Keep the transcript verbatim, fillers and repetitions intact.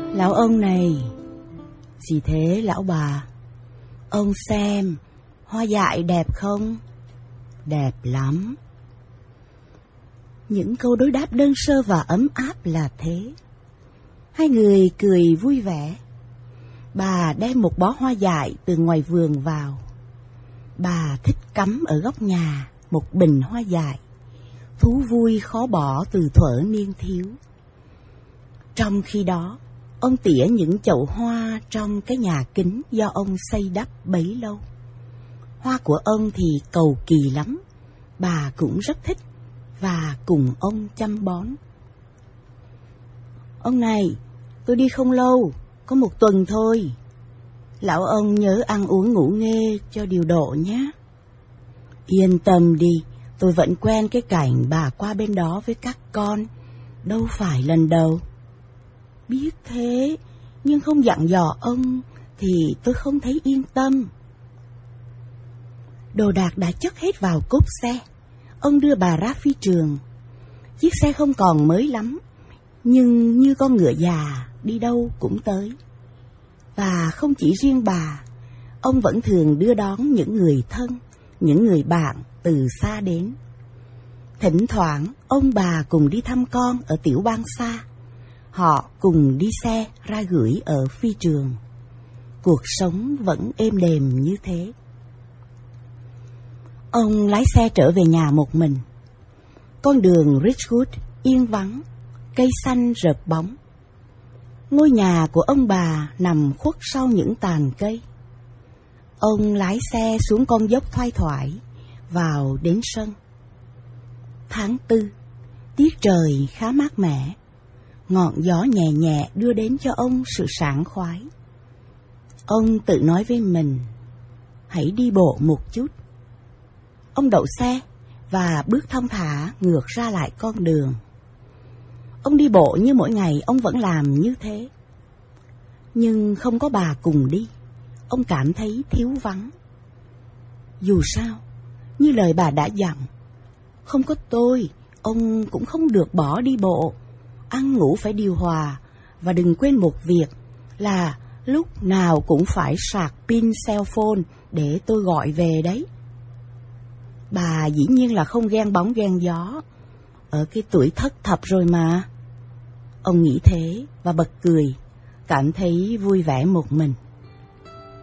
Lão ông này. Gì thế lão bà? Ông xem, hoa dại đẹp không? Đẹp lắm. Những câu đối đáp đơn sơ và ấm áp là thế. Hai người cười vui vẻ. Bà đem một bó hoa dại từ ngoài vườn vào. Bà thích cắm ở góc nhà một bình hoa dại, thú vui khó bỏ từ thuở niên thiếu. Trong khi đó, ông tỉa những chậu hoa trong cái nhà kính do ông xây đắp bấy lâu. Hoa của ông thì cầu kỳ lắm, bà cũng rất thích và cùng ông chăm bón. Ông này, tôi đi không lâu, có một tuần thôi. Lão ông nhớ ăn uống ngủ nghê cho điều độ nhé. Yên tâm đi, tôi vẫn quen cái cảnh bà qua bên đó với các con, đâu phải lần đầu. Biết thế, nhưng không dặn dò ông thì tôi không thấy yên tâm. Đồ đạc đã chất hết vào cốp xe. Ông đưa bà ra phi trường. Chiếc xe không còn mới lắm, nhưng như con ngựa già, đi đâu cũng tới. Và không chỉ riêng bà, ông vẫn thường đưa đón những người thân, những người bạn từ xa đến. Thỉnh thoảng, ông bà cùng đi thăm con ở tiểu bang xa. Họ cùng đi xe ra gửi ở phi trường. Cuộc sống vẫn êm đềm như thế. Ông lái xe trở về nhà một mình. Con đường Ridgewood yên vắng, cây xanh rợp bóng. Ngôi nhà của ông bà nằm khuất sau những tàn cây. Ông lái xe xuống con dốc thoai thoải, vào đến sân. Tháng tư, tiết trời khá mát mẻ. Ngọn gió nhẹ nhẹ đưa đến cho ông sự sảng khoái. Ông tự nói với mình, hãy đi bộ một chút. Ông đậu xe và bước thong thả ngược ra lại con đường. Ông đi bộ như mỗi ngày ông vẫn làm như thế. Nhưng không có bà cùng đi, ông cảm thấy thiếu vắng. Dù sao, như lời bà đã dặn, không có tôi, ông cũng không được bỏ đi bộ. Ăn ngủ phải điều hòa, và đừng quên một việc là lúc nào cũng phải sạc pin cell phone để tôi gọi về đấy. Bà dĩ nhiên là không ghen bóng ghen gió, ở cái tuổi thất thập rồi mà. Ông nghĩ thế và bật cười, cảm thấy vui vẻ một mình.